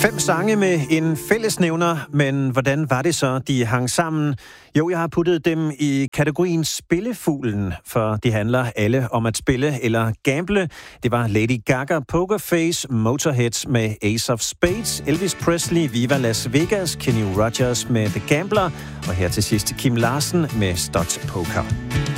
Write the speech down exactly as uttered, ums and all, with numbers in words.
Fem sange med en fællesnævner, men hvordan var det så, de hang sammen? Jo, jeg har puttet dem i kategorien Spillefuglen, for de handler alle om at spille eller gamble. Det var Lady Gaga, Pokerface, Motorhead med Ace of Spades, Elvis Presley, Viva Las Vegas, Kenny Rogers med The Gambler, og her til sidst Kim Larsen med Stud Poker.